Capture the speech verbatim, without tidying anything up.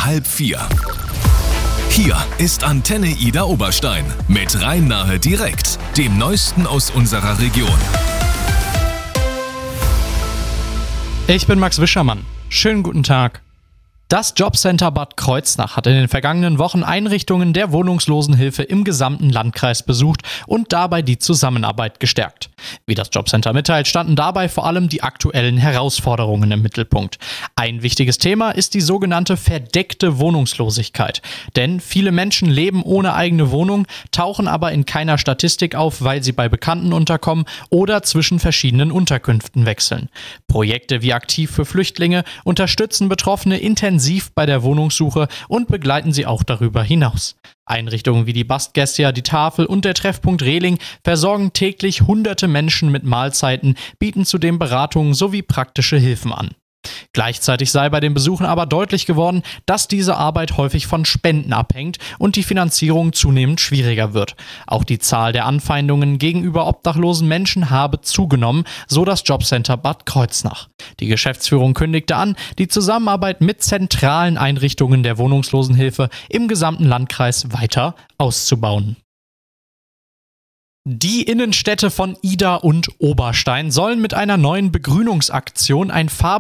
um halb vier. Hier ist Antenne Ida Oberstein mit Rhein-Nahe direkt, dem Neuesten aus unserer Region. Ich bin Max Wischermann. Schönen guten Tag. Das Jobcenter Bad Kreuznach hat in den vergangenen Wochen Einrichtungen der Wohnungslosenhilfe im gesamten Landkreis besucht und dabei die Zusammenarbeit gestärkt. Wie das Jobcenter mitteilt, standen dabei vor allem die aktuellen Herausforderungen im Mittelpunkt. Ein wichtiges Thema ist die sogenannte verdeckte Wohnungslosigkeit. Denn viele Menschen leben ohne eigene Wohnung, tauchen aber in keiner Statistik auf, weil sie bei Bekannten unterkommen oder zwischen verschiedenen Unterkünften wechseln. Projekte wie Aktiv für Flüchtlinge unterstützen Betroffene intensiv bei der Wohnungssuche und begleiten sie auch darüber hinaus. Einrichtungen wie die Bastgestia, die Tafel und der Treffpunkt Rehling versorgen täglich hunderte Menschen mit Mahlzeiten, bieten zudem Beratungen sowie praktische Hilfen an. Gleichzeitig sei bei den Besuchen aber deutlich geworden, dass diese Arbeit häufig von Spenden abhängt und die Finanzierung zunehmend schwieriger wird. Auch die Zahl der Anfeindungen gegenüber obdachlosen Menschen habe zugenommen, so das Jobcenter Bad Kreuznach. Die Geschäftsführung kündigte an, die Zusammenarbeit mit zentralen Einrichtungen der Wohnungslosenhilfe im gesamten Landkreis weiter auszubauen. Die Innenstädte von Ida und Oberstein sollen mit einer neuen Begrünungsaktion ein farbenfrohes